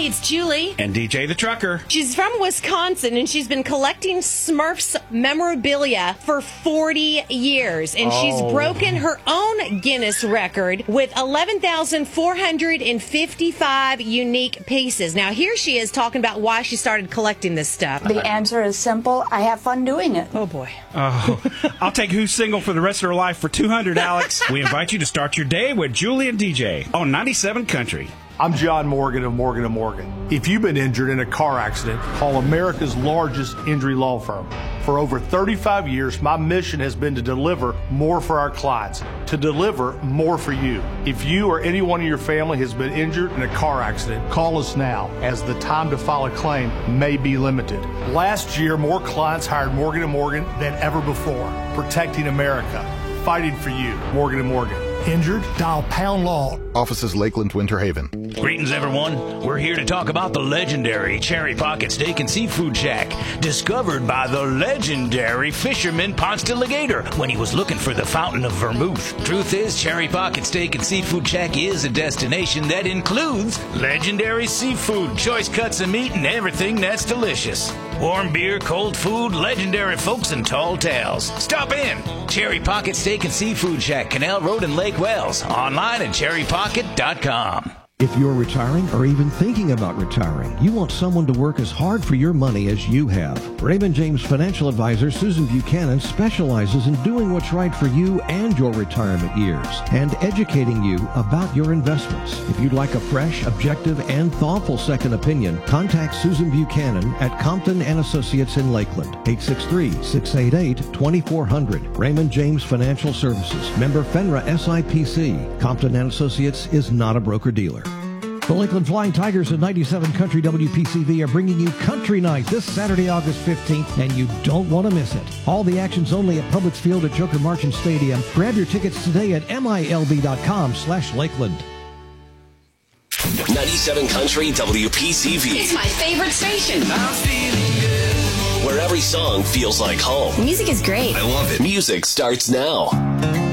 Hey, it's Julie. And DJ the Trucker. She's from Wisconsin, and she's been collecting Smurfs memorabilia for 40 years. And she's broken her own Guinness record with 11,455 unique pieces. Now, here she is talking about why she started collecting this stuff. The answer is simple. I have fun doing it. Oh, boy. Oh, I'll take Who's Single for the rest of her life for $200, Alex. We invite you to start your day with Julie and DJ on 97 Country. I'm John Morgan of Morgan & Morgan. If you've been injured in a car accident, call America's largest injury law firm. For over 35 years, my mission has been to deliver more for our clients, to deliver more for you. If you or anyone in your family has been injured in a car accident, call us now, as the time to file a claim may be limited. Last year, more clients hired Morgan & Morgan than ever before, protecting America, fighting for you. Morgan & Morgan. Injured? Dial pound law. Offices Lakeland, Winter Haven. Greetings, everyone. We're here to talk about the legendary Cherry Pocket Steak and Seafood Shack, discovered by the legendary fisherman Ponce de Legator when he was looking for the fountain of vermouth. Truth is, Cherry Pocket Steak and Seafood Shack is a destination that includes legendary seafood, choice cuts of meat, and everything that's delicious. Warm beer, cold food, legendary folks, and tall tales. Stop in. Cherry Pocket Steak and Seafood Shack, Canal Road in Lake Wells. Online at cherrypocket.com. If you're retiring or even thinking about retiring, you want someone to work as hard for your money as you have. Raymond James financial advisor Susan Buchanan specializes in doing what's right for you and your retirement years and educating you about your investments. If you'd like a fresh, objective, and thoughtful second opinion, contact Susan Buchanan at Compton & Associates in Lakeland, 863-688-2400. Raymond James Financial Services, member FINRA SIPC. Compton & Associates is not a broker-dealer. The Lakeland Flying Tigers at 97 Country WPCV are bringing you Country Night this Saturday, August 15th, and you don't want to miss it. All the action's only at Publix Field at Joker Marchant Stadium. Grab your tickets today at milb.com/Lakeland. 97 Country WPCV. It's my favorite station. I'm feeling good. Where every song feels like home. The music is great. I love it. Music starts now.